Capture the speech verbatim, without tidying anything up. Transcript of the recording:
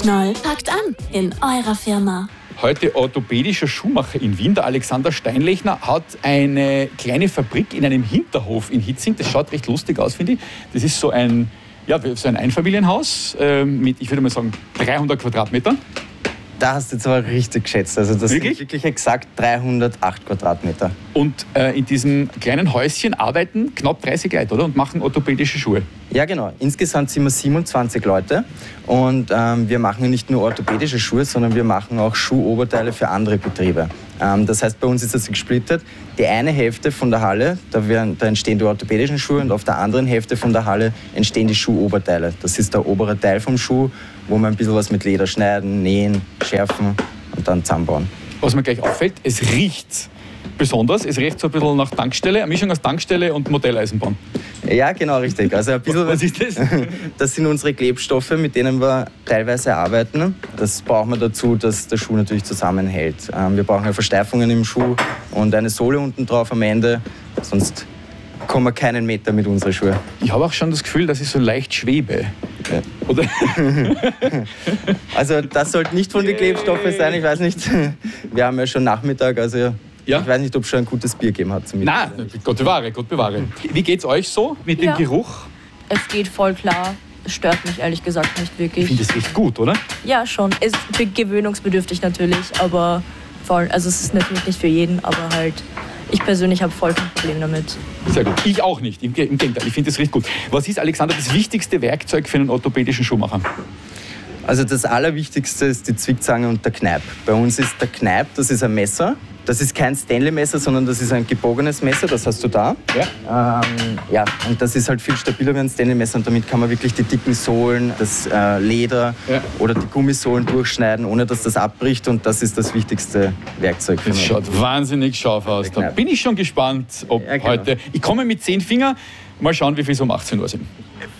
Knoll packt an in eurer Firma. Heute orthopädischer Schuhmacher in Wien, der Alexander Steinlechner, hat eine kleine Fabrik in einem Hinterhof in Hitzing. Das schaut recht lustig aus, finde ich. Das ist so ein, ja, so ein Einfamilienhaus äh, mit, ich würde mal sagen, dreihundert Quadratmetern. Da hast du jetzt aber richtig geschätzt. Also das Wirklich? sind wirklich exakt dreihundertacht Quadratmeter. Und äh, in diesem kleinen Häuschen arbeiten knapp dreißig Leute, oder? Und machen orthopädische Schuhe. Ja, genau. Insgesamt sind wir siebenundzwanzig Leute. Und ähm, wir machen nicht nur orthopädische Schuhe, sondern wir machen auch Schuhoberteile für andere Betriebe. Ähm, das heißt, bei uns ist das gesplittet. Die eine Hälfte von der Halle, da, werden, da entstehen die orthopädischen Schuhe, und auf der anderen Hälfte von der Halle entstehen die Schuhoberteile. Das ist der obere Teil vom Schuh, wo wir ein bisschen was mit Leder schneiden, nähen, schärfen und dann zusammenbauen. Was mir gleich auffällt, es riecht besonders. Es riecht so ein bisschen nach Tankstelle, eine Mischung aus Tankstelle und Modelleisenbahn. Ja, genau, richtig. Also ein bisschen, was ist das? Das sind unsere Klebstoffe, mit denen wir teilweise arbeiten. Das brauchen wir dazu, dass der Schuh natürlich zusammenhält. Wir brauchen Versteifungen im Schuh und eine Sohle unten drauf am Ende, sonst kommen wir keinen Meter mit unseren Schuhen. Ich habe auch schon das Gefühl, dass ich so leicht schwebe. Ja. Oder? Also das sollte nicht von den Klebstoffen sein, ich weiß nicht. Wir haben ja schon Nachmittag, also ja? Ich weiß nicht, ob es schon ein gutes Bier gegeben hat. Zum Nein, Gott bewahre, Gott bewahre. Wie geht's euch so mit dem Ja. Geruch? Es geht voll klar. Es stört mich ehrlich gesagt nicht Ich wirklich. finde, es riecht gut, oder? Ja, schon. Es ist gewöhnungsbedürftig natürlich, aber voll. Also es ist natürlich nicht für jeden, aber halt, ich persönlich habe voll kein Problem damit. Sehr gut. Ich auch nicht. Im, im Gegenteil, ich finde, es riecht gut. Was ist, Alexander, das wichtigste Werkzeug für einen orthopädischen Schuhmacher? Also das Allerwichtigste ist die Zwickzange und der Kneip. Bei uns ist der Kneip, das ist ein Messer. Das ist kein Stanley-Messer, sondern das ist ein gebogenes Messer, das hast du da. Ja. Ähm, ja, und das ist halt viel stabiler wie ein Stanley-Messer, und damit kann man wirklich die dicken Sohlen, das äh, Leder Ja. oder die Gummisohlen durchschneiden, ohne dass das abbricht, und das ist das wichtigste Werkzeug für Das mich. schaut wahnsinnig scharf aus. Da bin ich schon gespannt, ob Ja, genau. heute... Ich komme mit zehn Fingern. Mal schauen, wie viel es um achtzehn Uhr sind.